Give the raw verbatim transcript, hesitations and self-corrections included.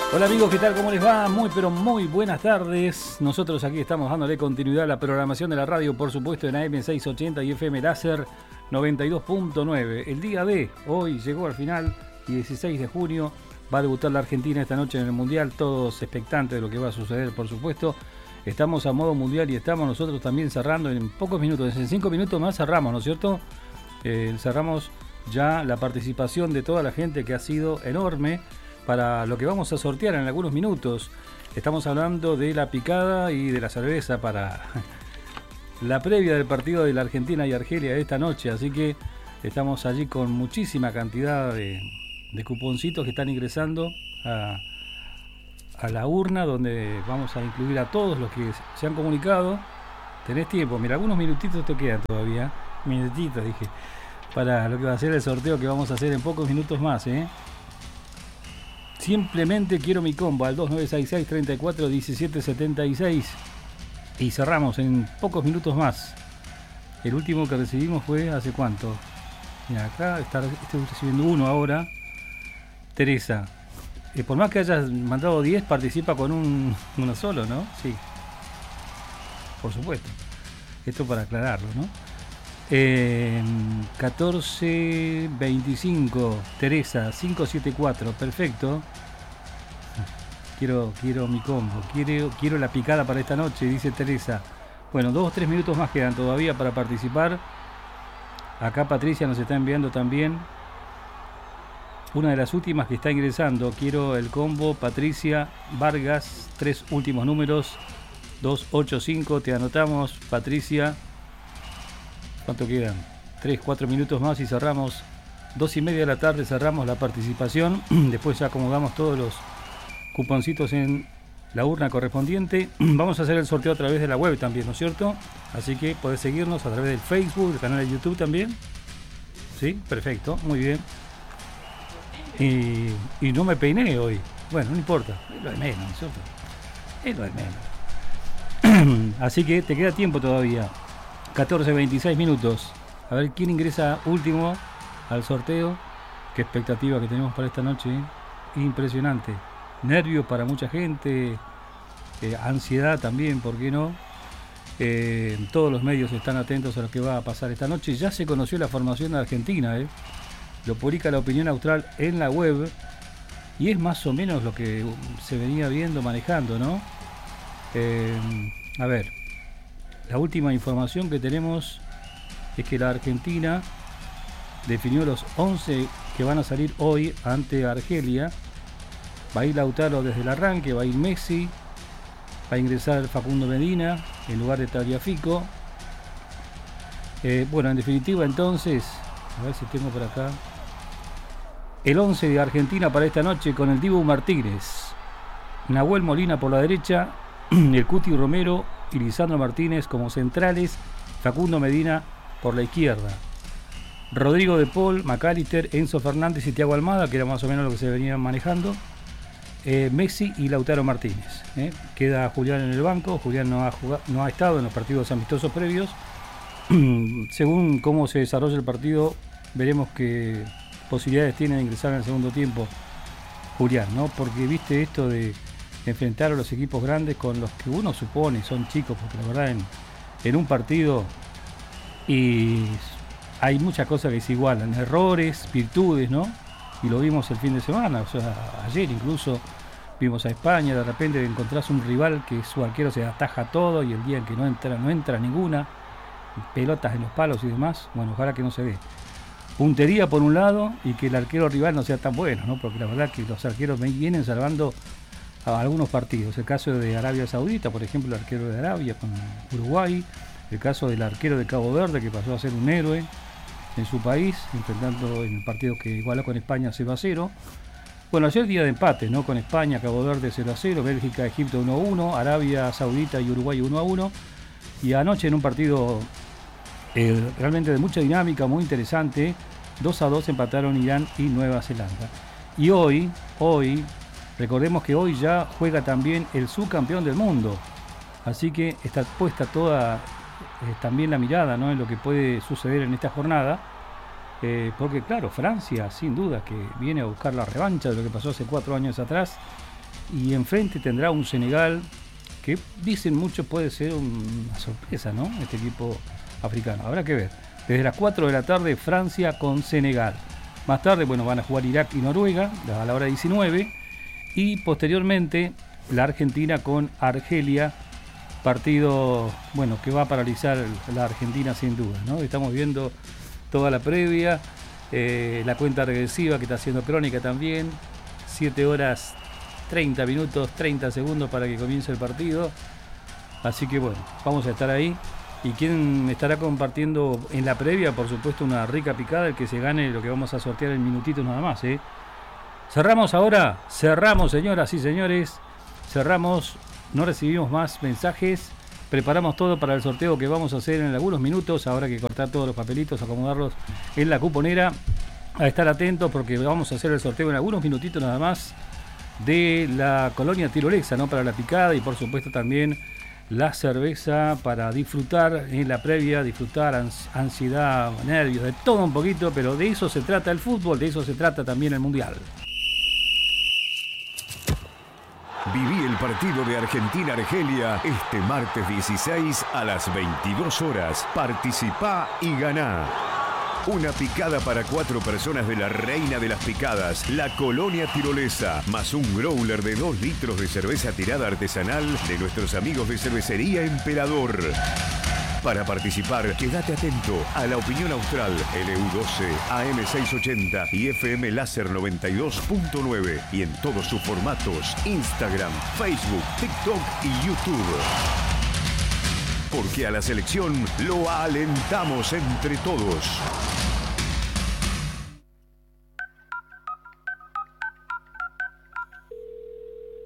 Hola amigos, ¿qué tal? ¿Cómo les va? Muy pero muy buenas tardes. Nosotros aquí estamos dándole continuidad a la programación de la radio, por supuesto en A M seiscientos ochenta y F M Láser noventa y dos punto nueve. El día de hoy llegó al final, dieciséis de junio, va a debutar la Argentina esta noche en el Mundial, todos expectantes de lo que va a suceder, por supuesto. Estamos a modo mundial y estamos nosotros también cerrando en pocos minutos, en cinco minutos más cerramos, ¿no es cierto? Eh, cerramos ya la participación de toda la gente que ha sido enorme para lo que vamos a sortear en algunos minutos. Estamos hablando de la picada y de la cerveza para la previa del partido de la Argentina y Argelia esta noche, así que estamos allí con muchísima cantidad de, de cuponcitos que están ingresando a, a la urna, donde vamos a incluir a todos los que se han comunicado. Tenés tiempo, mira, algunos minutitos te quedan todavía, minutitos dije, para lo que va a ser el sorteo que vamos a hacer en pocos minutos más, ¿eh? Simplemente quiero mi combo al dos nueve seis seis, treinta y cuatro, diecisiete setenta y seis y cerramos en pocos minutos más. El último que recibimos fue hace cuánto. Mira, acá está, estoy recibiendo uno ahora. Teresa, eh, por más que hayas mandado diez, participa con un, uno solo, ¿no? Sí, por supuesto. Esto para aclararlo, ¿no? Eh, catorce veinticinco, Teresa, cinco siete cuatro, perfecto. Quiero, quiero mi combo, quiero, quiero la picada para esta noche, dice Teresa. Bueno, dos o tres minutos más quedan todavía para participar. Acá Patricia nos está enviando también una de las últimas que está ingresando. Quiero el combo Patricia Vargas, tres últimos números, dos ocho cinco, te anotamos Patricia. ¿Cuánto quedan? tres, cuatro minutos más y cerramos. Dos y media de la tarde cerramos la participación. Después ya acomodamos todos los cuponcitos en la urna correspondiente. Vamos a hacer el sorteo a través de la web también, ¿no es cierto? Así que podés seguirnos a través del Facebook, del canal de YouTube también. ¿Sí? Perfecto, muy bien. Y, y no me peiné hoy. Bueno, no importa, es lo de menos, ¿no es cierto? Es lo de menos. Así que te queda tiempo todavía. catorce veintiséis minutos. A ver quién ingresa último al sorteo. Qué expectativa que tenemos para esta noche, ¿eh? Impresionante. Nervios para mucha gente, eh, ansiedad también, ¿por qué no? Eh, todos los medios están atentos a lo que va a pasar esta noche. Ya se conoció la formación de Argentina, ¿eh? Lo publica La Opinión Austral en la web y es más o menos lo que se venía viendo, manejando, ¿no? Eh, a ver, la última información que tenemos es que la Argentina definió los once que van a salir hoy ante Argelia. Va a ir Lautaro desde el arranque, va a ir Messi, va a ingresar Facundo Medina en lugar de Tagliafico. Eh, bueno, en definitiva entonces, a ver si tengo por acá, el once de Argentina para esta noche con el Dibu Martínez, Nahuel Molina por la derecha, el Cuti Romero y Lisandro Martínez como centrales, Facundo Medina por la izquierda, Rodrigo de Paul, McAllister, Enzo Fernández y Thiago Almada, que era más o menos lo que se venía manejando. Eh, Messi y Lautaro Martínez. ¿eh? Queda Julián en el banco. Julián no ha, jugado, no ha estado en los partidos amistosos previos. Según cómo se desarrolla el partido, veremos qué posibilidades tiene de ingresar en el segundo tiempo Julián, ¿no? Porque viste esto de enfrentar a los equipos grandes con los que uno supone son chicos, porque la verdad en, en un partido y hay muchas cosas que se igualan, errores, virtudes, ¿no? Y lo vimos el fin de semana, o sea, ayer incluso vimos a España, de repente encontrás un rival que su arquero se ataja todo y el día en que no entra, no entra ninguna, pelotas en los palos y demás, bueno, ojalá que no se dé. Puntería por un lado y que el arquero rival no sea tan bueno, ¿no? Porque la verdad que los arqueros vienen salvando a algunos partidos. El caso de Arabia Saudita, por ejemplo, el arquero de Arabia con Uruguay, el caso del arquero de Cabo Verde que pasó a ser un héroe en su país, enfrentando en el partido que igualó con España cero a cero. Bueno, ayer día de empate, ¿no? Con España, Cabo Verde cero a cero, Bélgica, Egipto uno a uno, Arabia Saudita y Uruguay uno a uno. Y anoche en un partido eh, realmente de mucha dinámica, muy interesante, dos a dos empataron Irán y Nueva Zelanda. Y hoy, hoy, recordemos que hoy ya juega también el subcampeón del mundo. Así que está puesta toda eh, también la mirada, ¿no?, en lo que puede suceder en esta jornada, eh, porque claro, Francia sin duda que viene a buscar la revancha de lo que pasó hace cuatro años atrás y enfrente tendrá un Senegal que dicen muchos puede ser una sorpresa, ¿no? Este equipo africano. Habrá que ver. Desde las cuatro de la tarde, Francia con Senegal. Más tarde, bueno, van a jugar Irak y Noruega a la hora diecinueve. Y posteriormente, la Argentina con Argelia. Partido, bueno, que va a paralizar la Argentina sin duda, ¿no? Estamos viendo toda la previa, eh, la cuenta regresiva que está haciendo Crónica también. siete horas treinta minutos, treinta segundos para que comience el partido. Así que bueno, vamos a estar ahí. ¿Y quién estará compartiendo en la previa? Por supuesto, una rica picada, el que se gane lo que vamos a sortear en minutitos nada más, ¿eh? Cerramos ahora, cerramos, señoras y señores, cerramos, no recibimos más mensajes, preparamos todo para el sorteo que vamos a hacer en algunos minutos. Habrá que cortar todos los papelitos, acomodarlos en la cuponera, a estar atentos porque vamos a hacer el sorteo en algunos minutitos nada más de la colonia tirolesa, ¿no? Para la picada y por supuesto también la cerveza para disfrutar en la previa, disfrutar ansiedad, nervios, de todo un poquito, pero de eso se trata el fútbol, de eso se trata también el mundial. Viví el partido de Argentina-Argelia este martes dieciséis a las veintidós horas. Participá y ganá. Una picada para cuatro personas de la reina de las picadas, la colonia tirolesa, más un growler de dos litros de cerveza tirada artesanal de nuestros amigos de Cervecería Emperador. Para participar, quédate atento a La Opinión Austral, L U doce, A M seiscientos ochenta y F M Láser noventa y dos punto nueve y en todos sus formatos, Instagram, Facebook, TikTok y YouTube. Porque a la selección lo alentamos entre todos.